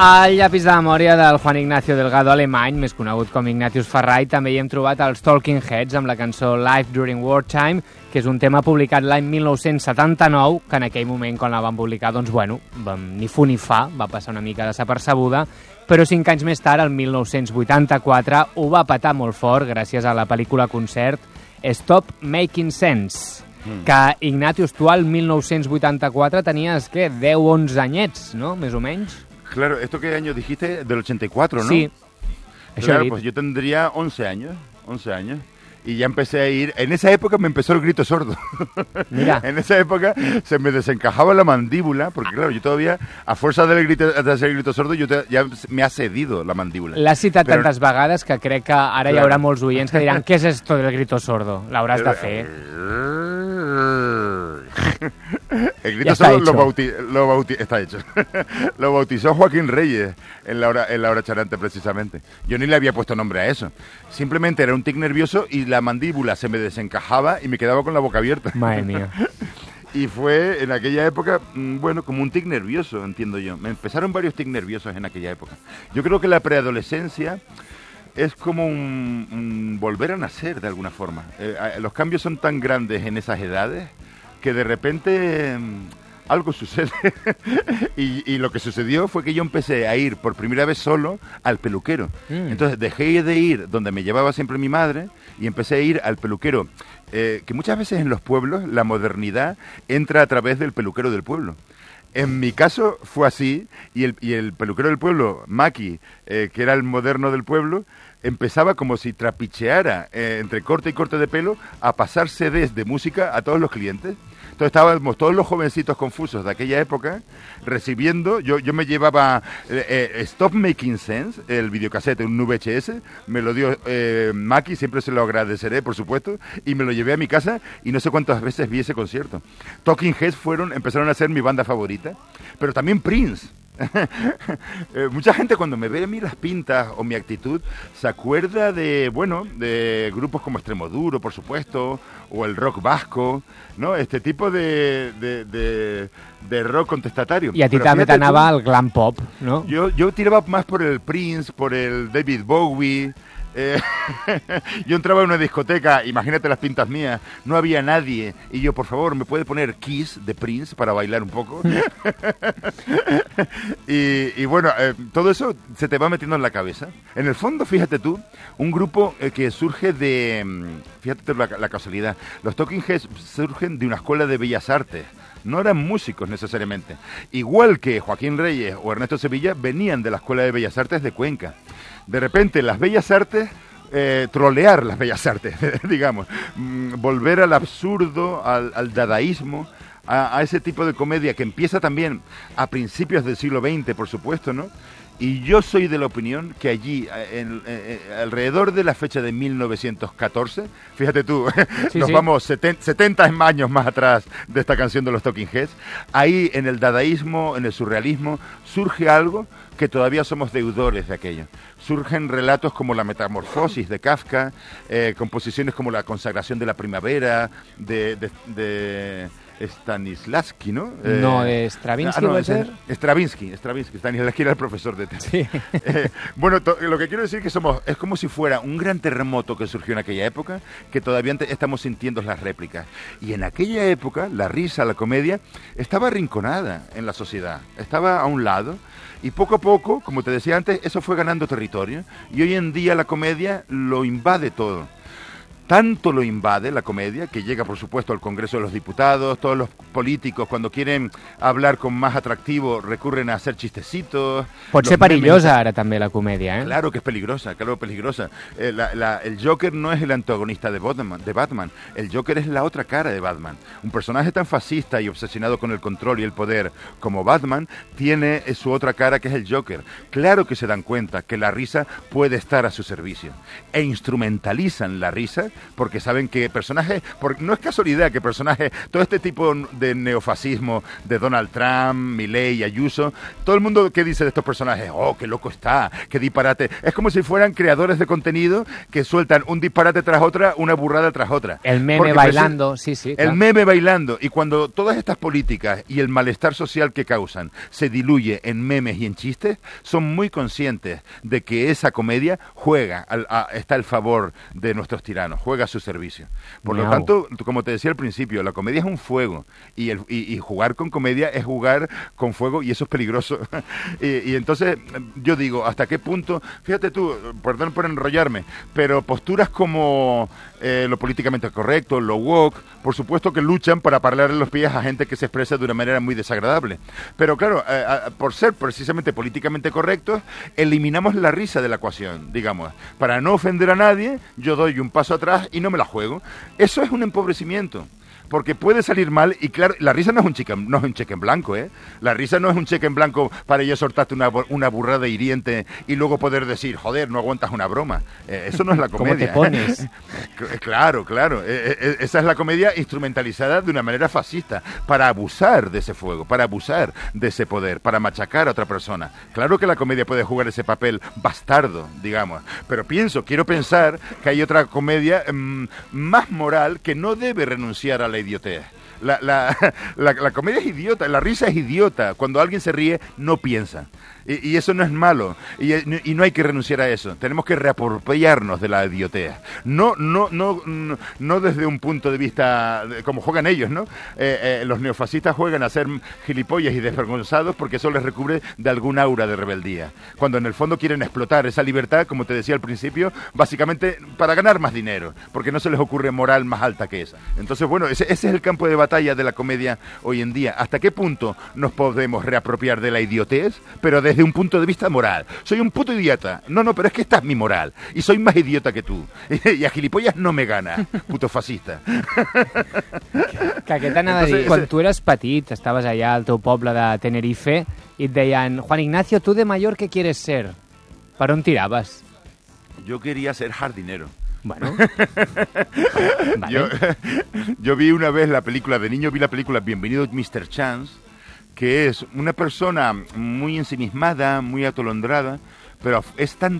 Al llapis de memòria del Juan Ignacio Delgado alemany, més conegut com Ignatius Farray, també hi hem trobat els Talking Heads amb la cançó Life During Wartime, que és un tema publicat l'any 1979, que en aquell moment, quan la van publicar, doncs, bueno, ni fu ni fa, va passar una mica desapercebuda, però 5 anys més tard, el 1984, ho va petar molt fort gràcies a la pel·lícula concert Stop Making Sense, que Ignatius, tu al 1984 tenies, què, 10-11 anyets, no?, més o menys? Claro, ¿esto qué año dijiste? Del 84, ¿no? Sí. Claro, pues yo tendría 11 años. Y ya empecé a ir... En esa época me empezó el grito sordo. Mira. En esa época se me desencajaba la mandíbula, porque claro, yo todavía, a fuerza de hacer el grito sordo, ya me ha cedido la mandíbula. L'has citat tantes vegades que crec que ara hi haurà molts oients que diran «Què és esto del grito sordo?» L'hauràs de fer. El grito sordo está hecho. Lo bautizó Joaquín Reyes en la hora charante, precisamente. Yo ni le había puesto nombre a eso. Simplemente era un tic nervioso y la mandíbula se me desencajaba y me quedaba con la boca abierta. Madre mía. Y fue en aquella época, bueno, como un tic nervioso, entiendo yo. Me empezaron varios tics nerviosos en aquella época. Yo creo que la preadolescencia es como un volver a nacer de alguna forma. Los cambios son tan grandes en esas edades que de repente algo sucede. y lo que sucedió fue que yo empecé a ir por primera vez solo al peluquero. Entonces dejé de ir donde me llevaba siempre mi madre y empecé a ir al peluquero. Que muchas veces en los pueblos la modernidad entra a través del peluquero del pueblo. En mi caso fue así, y el peluquero del pueblo, Maki, que era el moderno del pueblo, empezaba como si trapicheara entre corte y corte de pelo a pasar CDs de música a todos los clientes. Entonces estábamos todos los jovencitos confusos de aquella época recibiendo, yo me llevaba Stop Making Sense, el videocassette, un VHS, me lo dio Maki, siempre se lo agradeceré, por supuesto, y me lo llevé a mi casa y no sé cuántas veces vi ese concierto. Talking Heads empezaron a ser mi banda favorita, pero también Prince. Mucha gente cuando me ve a mí las pintas o mi actitud se acuerda de grupos como Extremoduro, por supuesto, o el rock vasco, ¿no? Este tipo de rock contestatario. Y a ti també t'anava el glam pop, ¿no? Yo tiraba más por el Prince, por el David Bowie. Yo entraba en una discoteca, imagínate las pintas mías, no había nadie y yo, por favor, ¿me puede poner Kiss de Prince para bailar un poco? y bueno, todo eso se te va metiendo en la cabeza. En el fondo, fíjate tú, un grupo que surge de, fíjate la casualidad, los Talking Heads surgen de una escuela de bellas artes. No eran músicos necesariamente. Igual que Joaquín Reyes o Ernesto Sevilla venían de la Escuela de Bellas Artes de Cuenca. De repente las bellas artes, trolear las bellas artes, digamos, volver al absurdo, al dadaísmo, a ese tipo de comedia que empieza también a principios del siglo XX, por supuesto, ¿no? Y yo soy de la opinión que allí, alrededor de la fecha de 1914, fíjate tú, vamos 70 años más atrás de esta canción de los Talking Heads, ahí en el dadaísmo, en el surrealismo, surge algo que todavía somos deudores de aquello. Surgen relatos como La Metamorfosis de Kafka, composiciones como La Consagración de la Primavera, de Stanislavski, ¿no? No, de Stravinsky, ¿puede ser? Stravinsky, Stanislavski era el profesor de sí. Bueno, lo que quiero decir es que es como si fuera un gran terremoto que surgió en aquella época, que todavía estamos sintiendo las réplicas. Y en aquella época, la risa, la comedia, estaba arrinconada en la sociedad, estaba a un lado, y poco a poco, como te decía antes, eso fue ganando territorio, y hoy en día la comedia lo invade todo. Tanto lo invade la comedia, que llega por supuesto al Congreso de los Diputados, todos los políticos cuando quieren hablar con más atractivo recurren a hacer chistecitos. Pot ser perillosa ara també la comèdia, eh? Claro que es peligrosa, claro que es peligrosa. El Joker no es el antagonista de Batman, el Joker es la otra cara de Batman. Un personaje tan fascista y obsesionado con el control y el poder como Batman tiene su otra cara que es el Joker. Claro que se dan cuenta que la risa puede estar a su servicio e instrumentalizan la risa porque saben que personajes, no es casualidad que personajes, todo este tipo de neofascismo de Donald Trump, Milei, Ayuso, todo el mundo que dice de estos personajes, oh, qué loco está, qué disparate, es como si fueran creadores de contenido que sueltan un disparate tras otra, una burrada tras otra. El meme bailando, sí, claro. El meme bailando, y cuando todas estas políticas y el malestar social que causan se diluye en memes y en chistes, son muy conscientes de que esa comedia está al favor de nuestros tiranos, juega a su servicio. Por lo tanto, como te decía al principio, la comedia es un fuego, y jugar con comedia es jugar con fuego, y eso es peligroso. y entonces, yo digo, ¿hasta qué punto? Fíjate tú, perdón por enrollarme, pero posturas como lo políticamente correcto, lo woke, por supuesto que luchan para pararle los pies a gente que se expresa de una manera muy desagradable. Pero claro, por ser precisamente políticamente correctos, eliminamos la risa de la ecuación, digamos. Para no ofender a nadie, yo doy un paso atrás y no me la juego. Eso es un empobrecimiento. Porque puede salir mal, y claro, la risa no es un cheque en blanco, ¿eh? La risa no es un cheque en blanco para yo soltarte una burrada hiriente y luego poder decir, joder, no aguantas una broma. Eso no es la comedia. ¿Cómo te pones? Claro. Esa es la comedia instrumentalizada de una manera fascista, para abusar de ese fuego, para abusar de ese poder, para machacar a otra persona. Claro que la comedia puede jugar ese papel bastardo, digamos, pero quiero pensar que hay otra comedia más moral que no debe renunciar a la idiotez. La comedia es idiota, la risa es idiota. Cuando alguien se ríe, no piensa. Y eso no es malo. Y no hay que renunciar a eso. Tenemos que reapropiarnos de la idiotez. No desde un punto de vista como juegan ellos, ¿no? Los neofascistas juegan a ser gilipollas y desvergonzados porque eso les recubre de algún aura de rebeldía. Cuando en el fondo quieren explotar esa libertad, como te decía al principio, básicamente para ganar más dinero, porque no se les ocurre moral más alta que esa. Entonces, bueno, ese es el campo de batalla de la comedia hoy en día. ¿Hasta qué punto nos podemos reapropiar de la idiotez, pero desde un punto de vista moral? Soy un puto idiota. No, pero es que esta es mi moral. Y soy más idiota que tú. Y a gilipollas no me gana, puto fascista. Que què t'anava a dir? Quan tu eres petit, estaves allà al teu poble de Tenerife i et deien, Juan Ignacio, tú de mayor, ¿qué quieres ser? Per on tiraves? Yo quería ser jardinero. Bueno. Vale. Yo vi una vez la película, de niño vi la película Bienvenido Mr. Chance, que es una persona muy ensimismada, muy atolondrada, pero es tan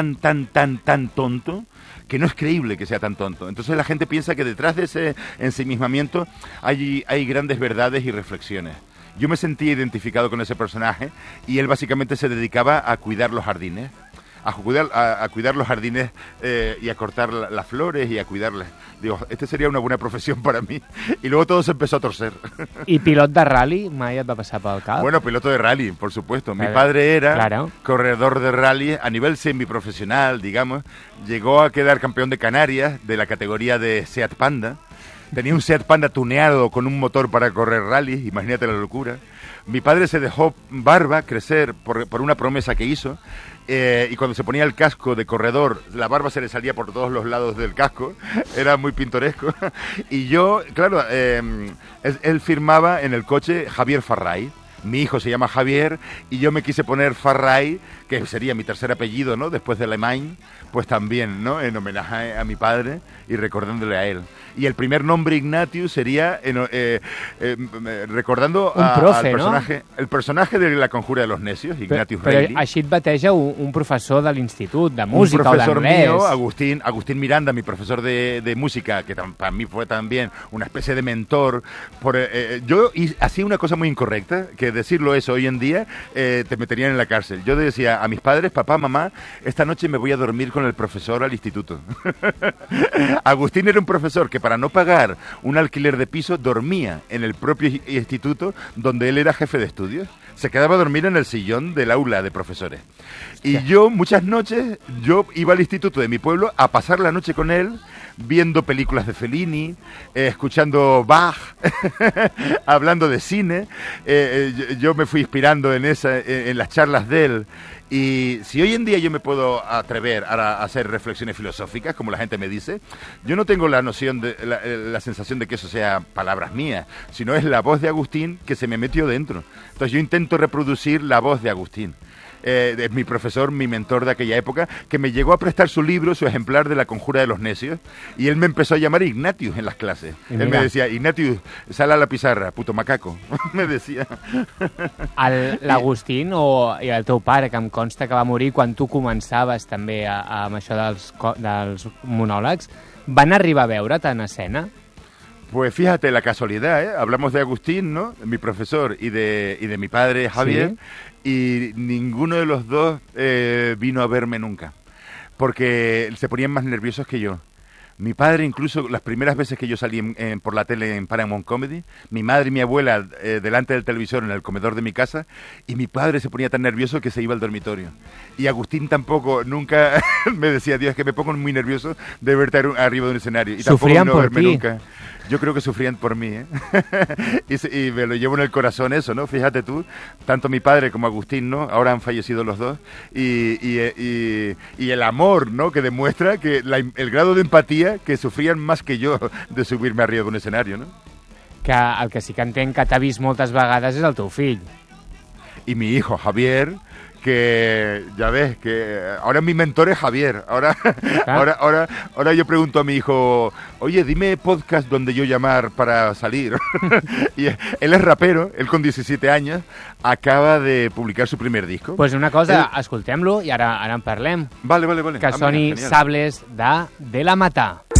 tonto que no es creíble que sea tan tonto. Entonces la gente piensa que detrás de ese ensimismamiento hay grandes verdades y reflexiones. Yo me sentí identificado con ese personaje y él básicamente se dedicaba a cuidar los jardines. A cuidar los jardines y a cortar las flores y a cuidarles. Digo, este sería una buena profesión para mí. Y luego todo se empezó a torcer. ¿Y pilot de rally? Mai et va passar pel cap? Bueno, piloto de rally, por supuesto. Mi padre era corredor de rally a nivel semiprofesional, digamos. Llegó a quedar campeón de Canarias de la categoría de Seat Panda. Tenía un Seat Panda tuneado con un motor para correr rally, imagínate la locura. Mi padre se dejó barba crecer por una promesa que hizo. Y cuando se ponía el casco de corredor, la barba se le salía por todos los lados del casco, era muy pintoresco. Y yo, claro, él firmaba en el coche Javier Farray. Mi hijo se llama Javier y yo me quise poner Farray, que sería mi tercer apellido, ¿no? Después de Alemán, pues también, ¿no? En homenaje a mi padre y recordándole a él. Y el primer nombre Ignatius sería recordando al personaje, ¿no? El personaje de La conjura de los necios, Ignatius Reilly. Però així et bateja un professor de l'institut de música o d'anglès. Un profesor mío, Agustín Miranda, mi profesor de música, que para mí fue también una especie de mentor. Yo hacía una cosa muy incorrecta, que decirlo eso hoy en día te meterían en la cárcel. Yo decía a mis padres, papá, mamá, esta noche me voy a dormir con el profesor al instituto. Agustín era un profesor que para no pagar un alquiler de piso dormía en el propio instituto donde él era jefe de estudios. Se quedaba a dormir en el sillón del aula de profesores. Y yo muchas noches, yo iba al instituto de mi pueblo a pasar la noche con él, viendo películas de Fellini, escuchando Bach, hablando de cine. Yo me fui inspirando en las charlas de él. Y si hoy en día yo me puedo atrever a hacer reflexiones filosóficas, como la gente me dice, yo no tengo la noción la sensación de que eso sea palabras mías, sino es la voz de Agustín que se me metió dentro. Entonces yo intento reproducir la voz de Agustín. es mi profesor, mi mentor de aquella época, que me llegó a prestar su libro, su ejemplar de La Conjura de los Necios, y él me empezó a llamar Ignatius en las clases. Él me decía, Ignatius, sal a la pizarra, puto macaco, me decía. L'Agustín o el teu pare, que em consta que va morir quan tu començaves també amb això dels monòlegs, van arribar a veure't en escena? Pues fíjate la casualidad, ¿eh? Hablamos de Agustín, ¿no? Mi profesor, y de mi padre Javier, ¿sí? Y ninguno de los dos vino a verme nunca, porque se ponían más nerviosos que yo. Mi padre, incluso las primeras veces que yo salí por la tele en Paramount Comedy, mi madre y mi abuela delante del televisor en el comedor de mi casa, y mi padre se ponía tan nervioso que se iba al dormitorio. Y Agustín tampoco, nunca me decía, Dios, que me pongo muy nervioso de verte arriba de un escenario. Y tampoco sufrían vino a verme por ti. Nunca. Yo creo que sufrían por mí, ¿eh? y me lo llevo en el corazón eso, ¿no? Fíjate tú, tanto mi padre como Agustín, ¿no? Ahora han fallecido los dos. Y el amor, ¿no? Que demuestra que el grado de empatía que sufrían más que yo de subirme arriba de un escenario, ¿no? Que el que sí que entenc que t'ha vist moltes vegades és el teu fill. Y mi hijo, Javier, que ya ves, que ahora mi mentor es Javier. Ahora yo pregunto a mi hijo, oye, dime podcast donde yo llamar para salir. Y él es rapero, él con 17 años acaba de publicar su primer disco. Pues una cosa, escoltem-lo i ara en parlem. Vale. Que soni Sables de la Matà.